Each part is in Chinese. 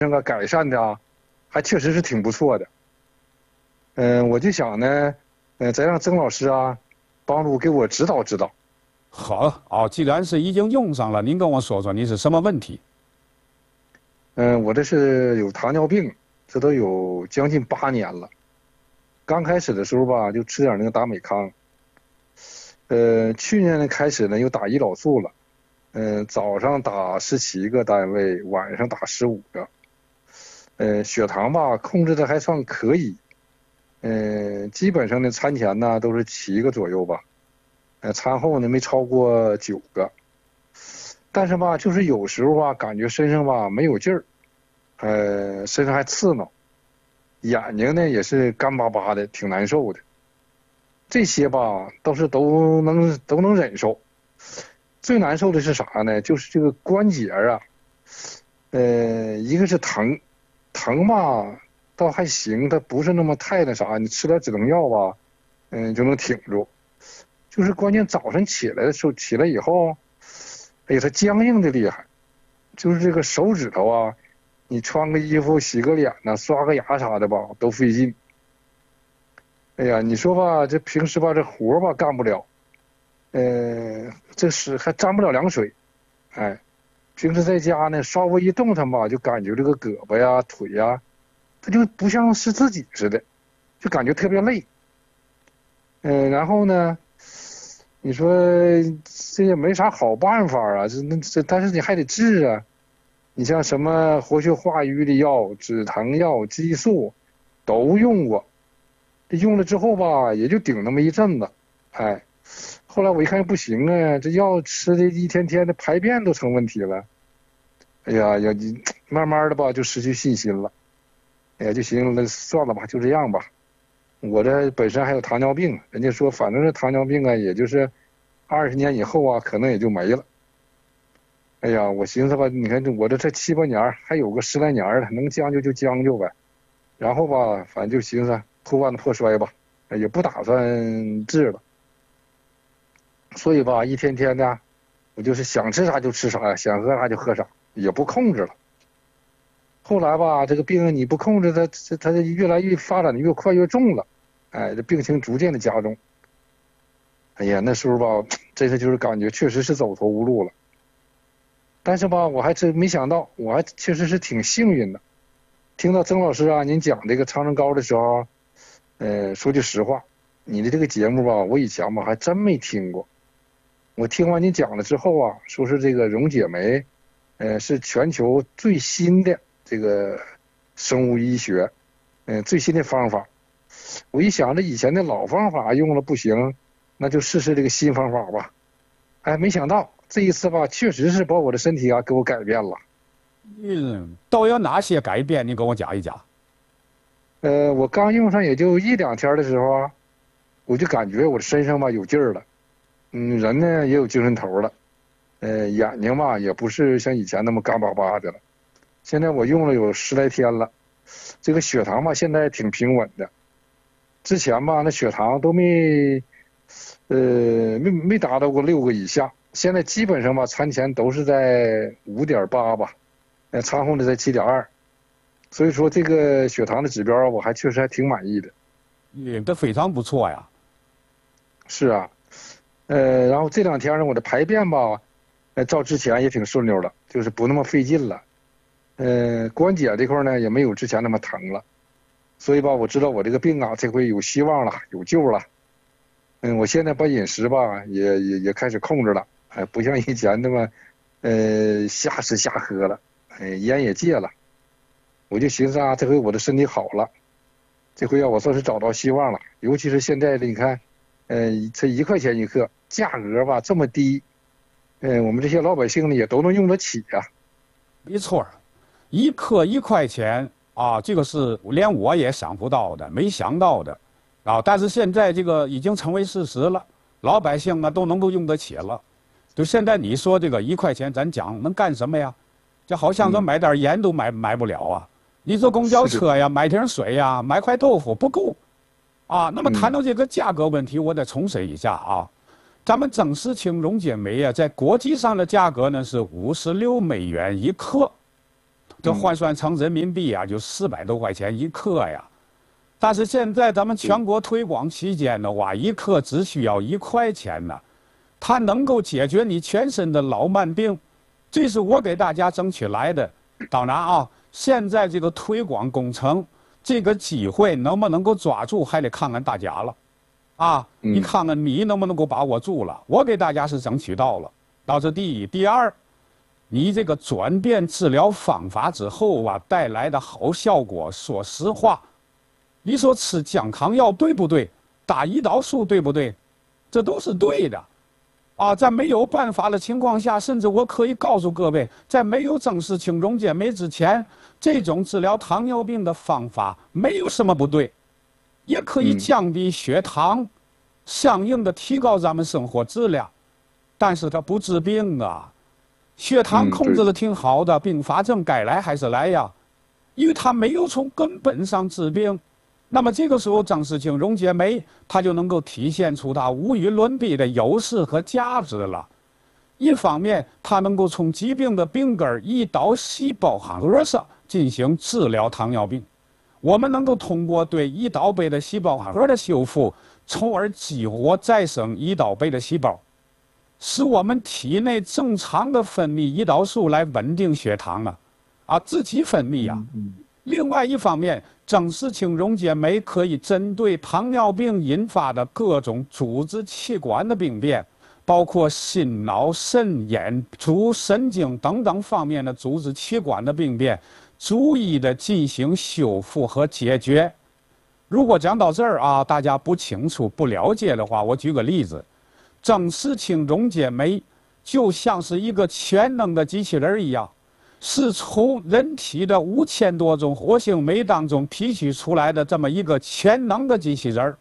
那个改善的啊，还确实是挺不错的。我就想呢，再让曾老师啊，帮助给我指导指导。 好哦，既然是已经用上了，您跟我说说你是什么问题？ 我这是有糖尿病，这都有将近8年了。刚开始的时候吧，就吃点那个达美康。去年呢开始呢又打胰岛素了。早上打17个单位，晚上打15个。血糖吧控制的还算可以。基本上呢餐前呢都是7个左右吧。餐后呢没超过9个。但是吧，就是有时候吧，感觉身上吧没有劲儿，身上还刺挠，眼睛呢也是干巴巴的，挺难受的。这些吧倒是都能忍受。最难受的是啥呢？就是这个关节啊，一个是疼吧，倒还行，它不是那么太那啥，你吃点止疼药吧，就能挺住。就是关键早上起来的时候，起来以后，哎呀，它僵硬的厉害，就是这个手指头啊，你穿个衣服、洗个脸呐、刷个牙啥的吧，都费劲。哎呀，你说吧，这平时吧，这活吧干不了，这是还沾不了凉水，哎，平时在家呢，稍微一动弹吧，就感觉这个胳膊呀、腿呀，它就不像是自己似的，就感觉特别累。然后呢，你说这也没啥好办法啊，但是你还得治啊。你像什么活血化瘀的药、止疼药、激素，都用过。这用了之后吧，也就顶那么一阵子，哎，后来我一看不行啊，这药吃的一天天的排便都成问题了。哎呀，你慢慢的吧就失去信心了。哎呀，就行，那算了吧，就这样吧。我这本身还有糖尿病，人家说反正是糖尿病啊，也就是20年以后啊，可能也就没了。哎呀，我寻思吧，你看我这7、8年，还有个10来年了，能将就就将就呗。然后吧，反正就寻思破罐子破摔吧，也不打算治了。所以吧，一天天的，我就是想吃啥就吃啥，想喝啥就喝啥，也不控制了。后来吧，这个病你不控制它越来越发展的越快越重了，哎，这病情逐渐的加重。哎呀，那时候吧，真是就是感觉确实是走投无路了。但是吧，我还真没想到，我还确实是挺幸运的。听到曾老师啊，您讲这个苍生膏的时候，说句实话，你的这个节目吧，我以前吧还真没听过。我听完你讲了之后啊，说是这个溶解酶，是全球最新的这个生物医学，最新的方法。我一想，这以前的老方法用了不行，那就试试这个新方法吧。哎，没想到这一次吧，确实是把我的身体啊给我改变了。 都有哪些改变？你给我讲一讲。 我刚用上也就1、2天的时候啊，我就感觉我的身上吧有劲儿了，人呢也有精神头了，眼睛吧也不是像以前那么干巴巴的了。现在我用了有10来天了，这个血糖吧现在挺平稳的。之前吧那血糖都没达到过6个以下，现在基本上吧餐前都是在5.8吧，餐后呢在7.2，所以说这个血糖的指标我还确实还挺满意的。 这非常不错呀。 是啊，然后这2天呢我的排便吧，照之前也挺顺溜了，就是不那么费劲了。关节这块呢也没有之前那么疼了，所以吧我知道我这个病啊这回有希望了，有救了。我现在把饮食吧也开始控制了，不像以前那么瞎吃瞎喝了，烟也戒了。我就寻思啊，这回我的身体好了，这回我算是找到希望了。尤其是现在的你看，这1块钱1克，价格吧这么低，我们这些老百姓呢也都能用得起啊。 没错，1克1块钱啊，这个是连我也想不到的，没想到的啊。但是现在这个已经成为事实了，老百姓啊都能够用得起了。就现在你说这个1块钱，咱讲能干什么呀？这好像咱买点盐都买不了啊。你坐公交车呀，买瓶水呀，买块豆腐不够啊。那么谈到这个价格问题，我得重申一下啊，咱们增视氢溶解酶啊，在国际上的价格呢是$561克。 这换算成人民币啊，就400多块钱一克呀。但是现在咱们全国推广期间的话，一克只需要1块钱呢，它能够解决你全身的老慢病，这是我给大家争取来的。当然啊，现在这个推广工程，这个机会能不能够抓住，还得看看大家了。啊，你看看你能不能够把握住了？我给大家是争取到了，到这第一。第二，你这个转变治疗方法之后啊，带来的好效果，说实话，你说吃降糖药对不对？打胰岛素对不对？这都是对的。啊，在没有办法的情况下，甚至我可以告诉各位，在没有正式请溶解酶之前，这种治疗糖尿病的方法没有什么不对。也可以降低血糖，相应的提高咱们生活质量，但是它不治病啊。血糖控制的挺好的，并发症该来还是来呀，因为它没有从根本上治病。那么这个时候，正式性溶解酶它就能够体现出它无与伦比的优势和价值了。一方面，它能够从疾病的病根胰岛细胞核上进行治疗糖尿病。我们能够通过对胰岛杯的细胞核的修复，从而激活再生胰岛杯的细胞，使我们体内正常的分泌胰岛素来稳定血糖自己分泌啊。另外一方面，正式性溶解酶可以针对糖尿病引发的各种组织器官的病变，包括心脑、肾、眼、足、神经等等方面的组织器官的病变，逐一的进行修复和解决。如果讲到这儿啊，大家不清楚、不了解的话，我举个例子，正式性溶解酶就像是一个全能的机器人一样，是从人体的5000多种活性酶当中提取出来的这么一个全能的机器人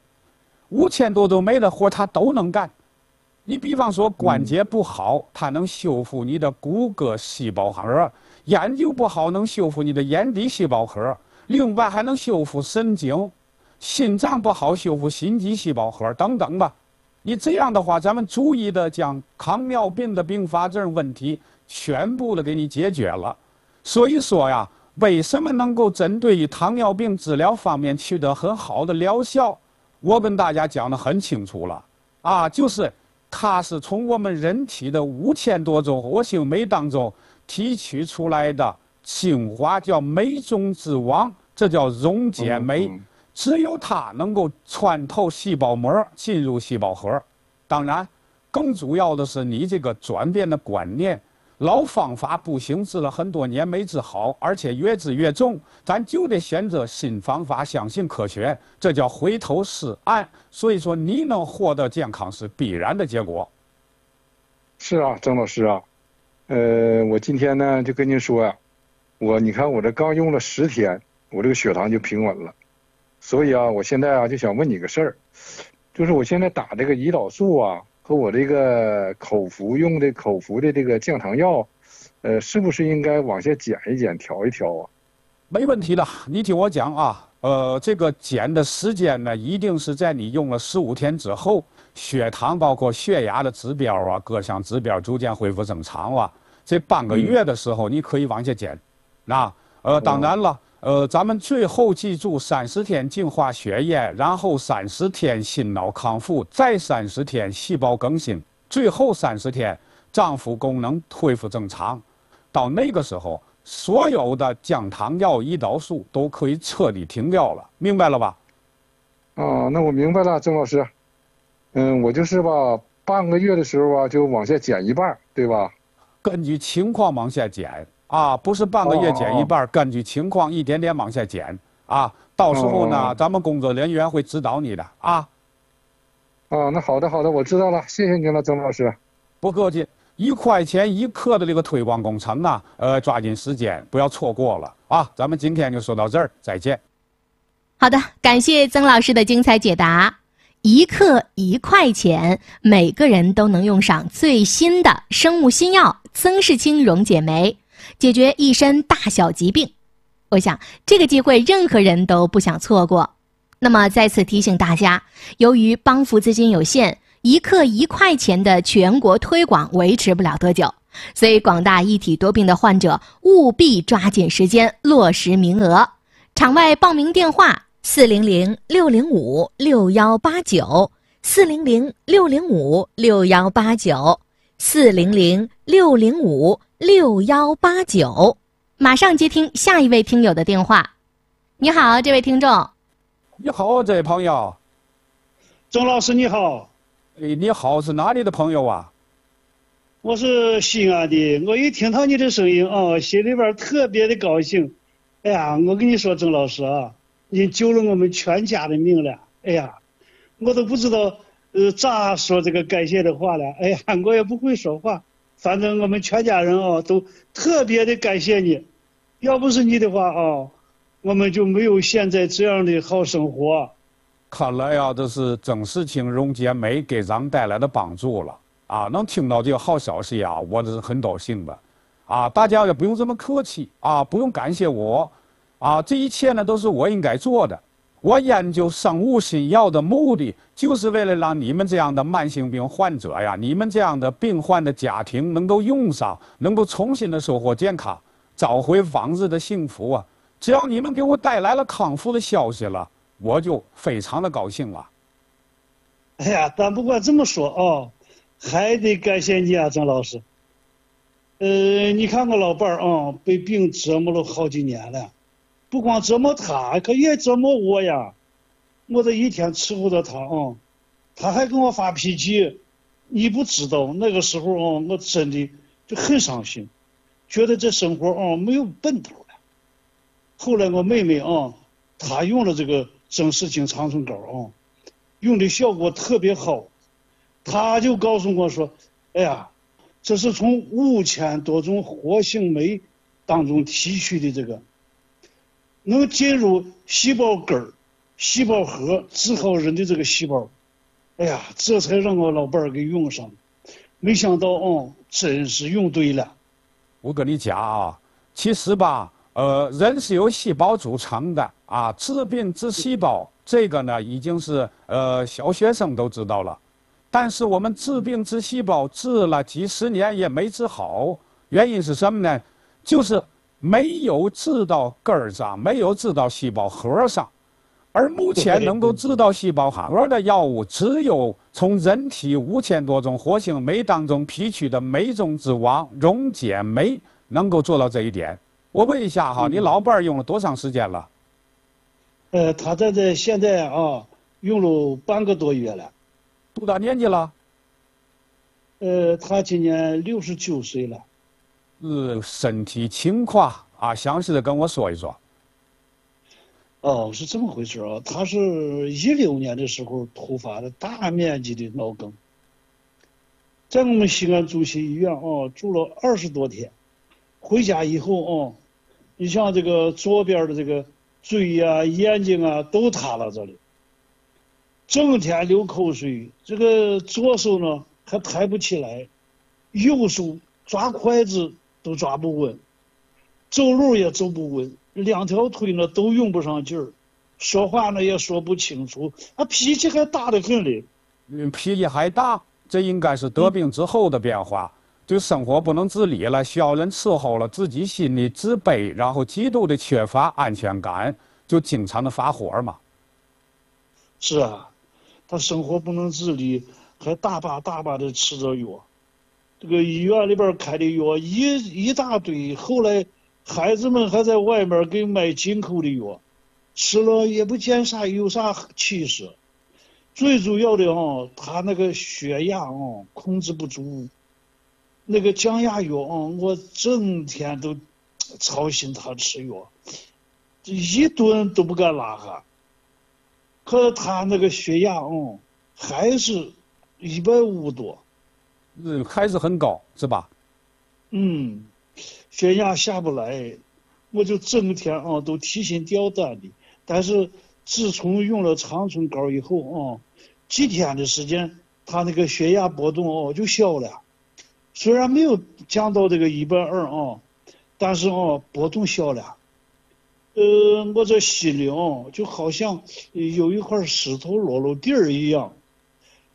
，5000多种酶的活它都能干。你比方说关节不好，它能修复你的骨骼细胞核；眼睛不好，能修复你的眼底细胞核；另外还能修复神经；心脏不好，修复心肌细胞核等等吧。你这样的话，咱们逐一的将糖尿病的并发症问题全部的给你解决了。所以说呀，为什么能够针对于糖尿病治疗方面取得很好的疗效？我跟大家讲得很清楚了啊，就是它是从我们人体的5000多种活性酶当中提取出来的精华，叫酶中之王，这叫溶解酶。只有它能够穿透细胞膜进入细胞核。当然，更主要的是你这个转变的观念，老方法不行，治了很多年没治好，而且越治越重，咱就得选择新方法，相信科学，这叫回头是岸。所以说，你能获得健康是必然的结果。 是啊，郑老师啊，我今天呢就跟您说呀，你看我这刚用了10天，我这个血糖就平稳了。所以啊，我现在啊就想问你个事儿，就是我现在打这个胰岛素啊，和我这个口服的这个降糖药，是不是应该往下减一减，调一调啊？ 没问题的，你听我讲啊，这个减的时间呢，一定是在你用了15天之后，血糖包括血压的指标啊，各项指标逐渐恢复正常啊，这半个月的时候你可以往下减。当然了。咱们最后记住30天净化血液，然后30天心脑康复，再30天细胞更新，最后30天脏腑功能恢复正常。到那个时候，所有的降糖药、胰岛素都可以彻底停掉了，明白了吧？ 哦，那我明白了，郑老师。我就是吧，半个月的时候啊，就往下减一半，对吧？ 根据情况往下减。不是半个月减一半，根据情况一点点往下减啊。到时候呢，咱们工作人员会指导你的啊。 那好的，我知道了，谢谢您了，曾老师。 不客气，1块钱1克的这个推广工程啊，抓紧时间，不要错过了啊。咱们今天就说到这儿，再见。 好的，感谢曾老师的精彩解答。1克1块钱，每个人都能用上最新的生物新药曾氏清溶解酶。解决一身大小疾病，我想这个机会任何人都不想错过。那么再次提醒大家，由于帮扶资金有限，1克1块钱的全国推广维持不了多久， 所以广大一体多病的患者务必抓紧时间落实名额。场外报名电话400-605-6189，400-605-6189。马上接听下一位听友的电话。你好，这位听众。 你好，这位朋友。 郑老师你好。 你好，是哪里的朋友啊？ 我是西安的，我一听到你的声音啊，心里边特别的高兴。哎呀，我跟你说，郑老师啊，你救了我们全家的命了。哎呀，我都不知道咋说这个感谢的话了。哎呀，我也不会说话，反正我们全家人啊都特别的感谢你。要不是你的话啊，我们就没有现在这样的好生活。 看来呀，这是曾世清荣姐妹给咱们带来的帮助了啊！能听到这个好消息啊，我这是很高兴的啊！大家也不用这么客气啊，不用感谢我啊，这一切呢都是我应该做的。我研究生物新药的目的，就是为了让你们这样的慢性病患者呀，你们这样的病患的家庭能够用上，能够重新的收获健康，找回往日的幸福啊！只要你们给我带来了康复的消息了，我就非常的高兴了。 哎呀，但不管这么说哦，还得感谢你啊，郑老师。你看我老伴儿啊，被病折磨了好几年了，不光折磨他，可也折磨我呀。我这一天伺候着他啊，他还跟我发脾气。你不知道那个时候啊，我真的就很伤心，觉得这生活啊没有奔头了。后来我妹妹啊，她用了这个曾氏清长春膏啊，用的效果特别好。她就告诉我说：“哎呀，这是从5000多种活性酶当中提取的这个，能进入细胞根、细胞核，治好人的这个细胞。”哎呀，这才让我老伴儿给用上。没想到真是用对了。 我跟你讲啊，其实吧。人是由细胞组成的啊，治病治细胞，这个呢已经是小学生都知道了。但是我们治病治细胞治了几十年也没治好，原因是什么呢？就是没有治到根儿上，没有治到细胞核上。而目前能够治到细胞核的药物，只有从人体5000多种活性酶当中提取的酶中之王溶解酶能够做到这一点。我问一下哈，你老伴儿用了多长时间了？ 他现在啊，用了半个多月了。 多大年纪了？ 他今年69岁了。 身体情况啊，详细的跟我说一说。 哦，是这么回事啊，他是16年的时候突发的大面积的脑梗，在我们西安中心医院啊住了20多天。回家以后你像这个左边的这个嘴呀、眼睛啊都塌了这里，整天流口水，这个左手呢还抬不起来，右手抓筷子都抓不稳，走路也走不稳，2条腿呢都用不上劲儿，说话呢也说不清楚，脾气还大得很嘞。 脾气还大，这应该是得病之后的变化。对生活不能自理了，需要人伺候了，自己心里自卑，然后极度的缺乏安全感，就经常的发火嘛。 是啊，他生活不能自理，还大把的吃着药，这个医院里边开的药一大堆，后来孩子们还在外面给买进口的药，吃了也不见有啥起色。最主要的他那个血压控制不住。那个降压药我整天都操心他吃药，这一顿都不敢拉下。可是他那个血压还是150多， 还是很高，是吧？ 血压下不来，我就整天都提心吊胆的。但是自从用了长春膏以后几天的时间，他那个血压波动就小了。虽然没有降到这个120但是波动小了。我这心里就好像有一块石头落地儿一样，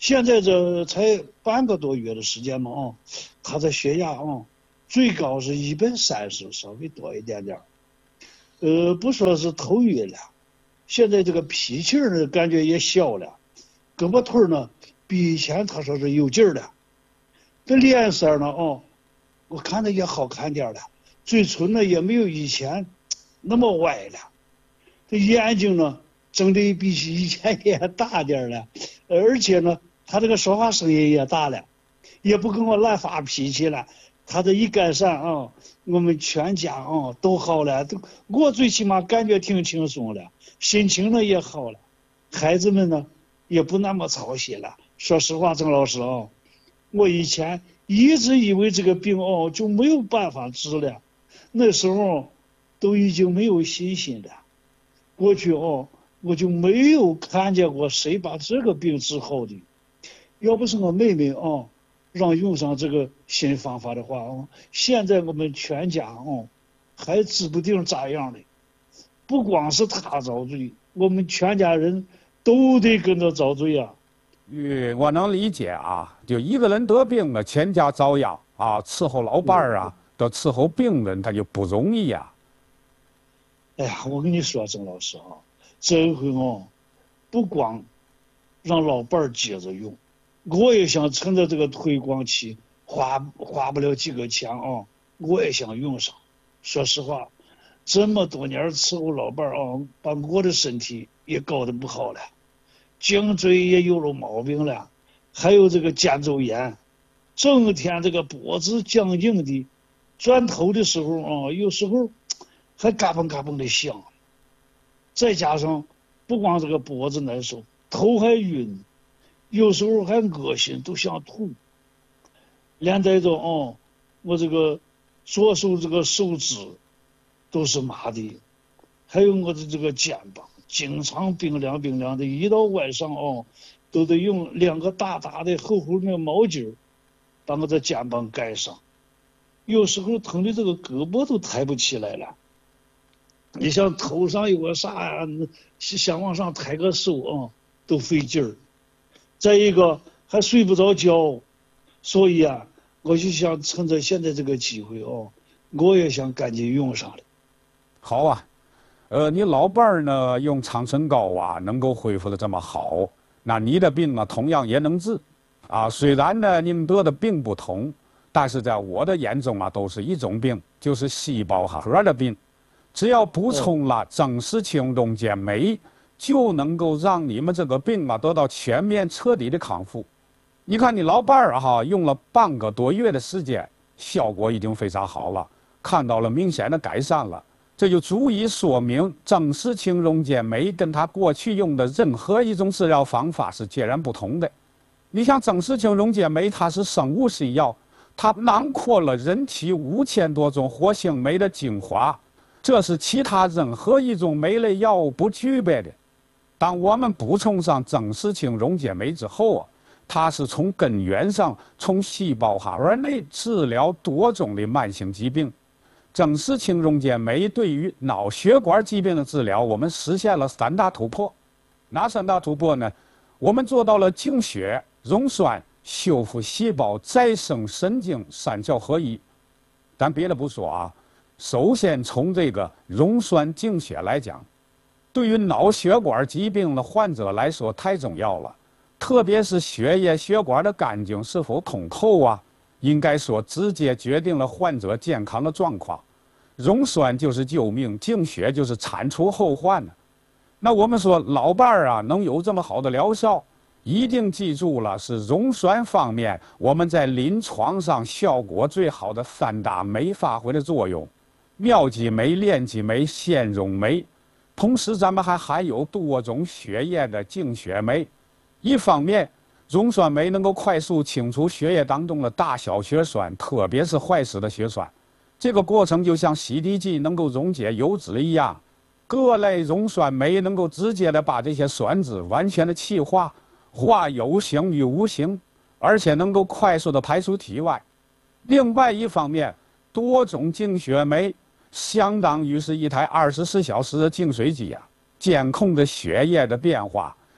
现在这才半个多月的时间嘛，他的血压最高是130，稍微多一点点。不说是头晕了，现在这个脾气呢感觉也小了，胳膊腿呢比以前他说是有劲儿了。这脸色呢我看着也好看点了，嘴唇呢也没有以前那么歪了，这眼睛呢睁得比起以前也大点了，而且呢他这个说话声音也大了，也不跟我乱发脾气了。他这一改善我们全家都好了，我最起码感觉挺轻松了，心情呢也好了，孩子们呢也不那么操心了。说实话，郑老师我以前一直以为这个病就没有办法治了，那时候都已经没有信心了。过去我就没有看见过谁把这个病治好的。要不是我妹妹让用上这个新方法的话现在我们全家还指不定咋样的。不光是他遭罪，我们全家人都得跟着遭罪啊。 我能理解啊，就一个人得病了，全家遭殃啊，伺候老伴儿啊，都伺候病人，他就不容易呀。 哎呀，我跟你说，郑老师这回不光让老伴儿接着用，我也想趁着这个推广期，花不了几个钱我也想用上。说实话，这么多年伺候老伴儿把我的身体也搞得不好了，颈椎也有了毛病了，还有这个肩周炎，整天这个脖子僵硬的，转头的时候有时候还嘎嘣嘎嘣的响，再加上不光这个脖子难受，头还晕，有时候还恶心，都想吐，连带着我这个左手这个手指都是麻的，还有我的这个肩膀经常冰凉冰凉的，一到晚上都得用2个大大的厚厚的毛巾把我的肩膀盖上，有时候疼的这个胳膊都抬不起来了。你像头上有个啥呀，想往上抬个手都费劲儿。再一个还睡不着觉，所以我就想趁着现在这个机会我也想赶紧用上了。 好啊，你老伴儿呢用长参膏能够恢复的这么好，那你的病呢同样也能治啊。虽然呢你们得的病不同，但是在我的眼中都是一种病，就是细胞核的病。只要补充了正视青龙健酶，就能够让你们这个病得到全面彻底的康复。你看你老伴儿用了半个多月的时间，效果已经非常好了，看到了明显的改善了，这就足以说明正视青龙健酶跟他过去用的任何一种治疗方法是截然不同的。你像正视青龙健酶，它是生物新药，它囊括了人体5000多种活性酶的精华，这是其他任何一种酶类药物不具备的。当我们补充上正视青龙健酶之后它是从根源上，从细胞核内治疗多种的慢性疾病。正视青龙健酶对于脑血管疾病的治疗，我们实现了3大突破。哪3大突破呢？我们做到了净血、溶栓、修复细胞、再生神经3效合一。咱别的不说首先从这个溶栓净血来讲，对于脑血管疾病的患者来说太重要了，特别是血液血管的干净是否通透应该说直接决定了患者健康的状况。溶栓就是救命，净血就是铲除后患那我们说老伴儿能有这么好的疗效，一定记住了是溶栓方面我们在临床上效果最好的3大酶发挥的作用：妙激酶、链激酶、纤溶酶。同时咱们还含有多种血液的净血酶。一方面，溶栓酶能够快速清除血液当中的大小血栓，特别是坏死的血栓。这个过程就像洗涤剂能够溶解油脂一样，各类溶栓酶能够直接的把这些栓质完全的气化，化有形于无形，而且能够快速的排出体外。另外一方面，多种净血酶相当于是一台24小时的净水机监控着血液的变化，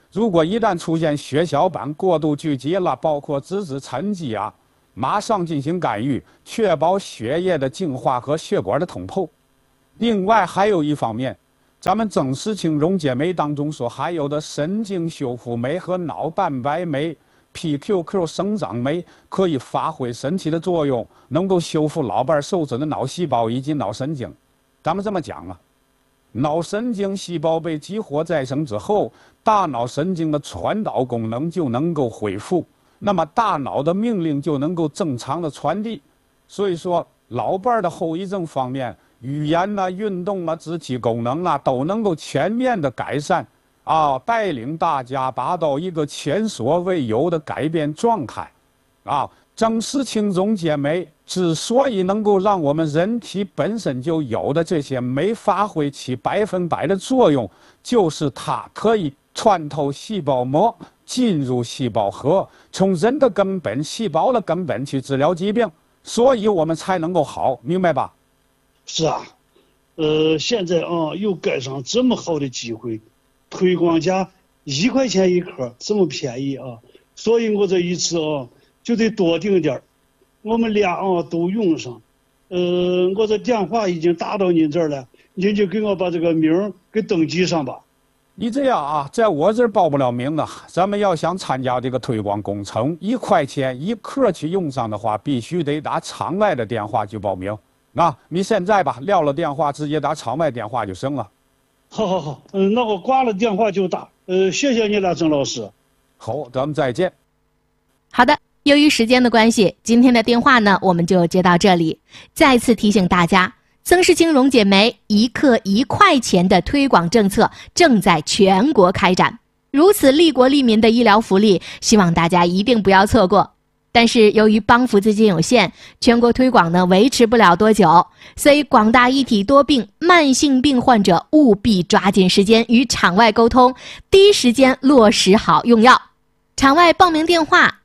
如果一旦出现血小板过度聚集了，包括脂质沉积啊，马上进行干预，确保血液的净化和血管的通透。另外还有一方面，咱们曾氏青溶解酶当中所含有的神经修复酶和脑蛋白酶、PQQ 生长酶可以发挥神奇的作用，能够修复老伴受损的脑细胞以及脑神经。咱们这么讲啊，脑神经细胞被激活再生之后，大脑神经的传导功能就能够恢复，那么大脑的命令就能够正常的传递。所以说，老伴的后遗症方面，语言呐、运动啊、肢体功能啊，都能够全面的改善啊，带领大家达到一个前所未有的改变状态啊。曾氏青溶解酶之所以能够让我们人体本身就有的这些酶发挥其100%的作用，就是它可以穿透细胞膜，进入细胞核，从人的根本、细胞的根本去治疗疾病，所以我们才能够好，明白吧？ 是啊，现在啊又赶上这么好的机会，推广价1块钱一颗，这么便宜啊，所以我这一次啊就得多订点儿，我们俩啊都用上。我这电话已经打到您这儿了，您就给我把这个名儿给登记上吧。 你这样啊，在我这儿报不了名的，咱们要想参加这个推广工程，1块钱一克去用上的话，必须得打场外的电话去报名。那你现在吧，撂了电话，直接打场外电话就行了。 好，那我挂了电话就打。谢谢你了，郑老师。 好，咱们再见。 好的，由于时间的关系，今天的电话呢我们就接到这里。再次提醒大家，曾氏青溶解酶1克1块钱的推广政策正在全国开展，如此利国利民的医疗福利，希望大家一定不要错过。但是由于帮扶资金有限，全国推广呢维持不了多久，所以广大一体多病、慢性病患者务必抓紧时间与场外沟通，第一时间落实好用药。场外报名电话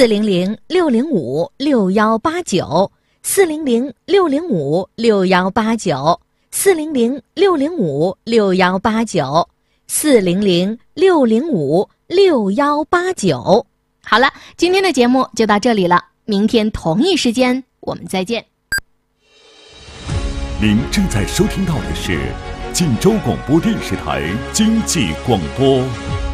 400-605-6189 400-605-6189 400-605-6189 400-605-6189。好了，今天的节目就到这里了，明天同一时间我们再见。 您正在收听到的是晋州广播电视台经济广播。